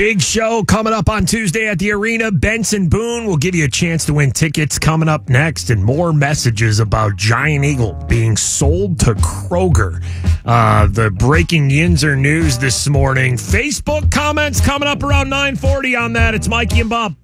Big show coming up on Tuesday at the arena. Benson Boone will give you a chance to win tickets coming up next, and more messages about Giant Eagle being sold to Kroger. The breaking Yinzer news this morning. Facebook comments coming up around 9:40 on that. It's Mikey and Bob.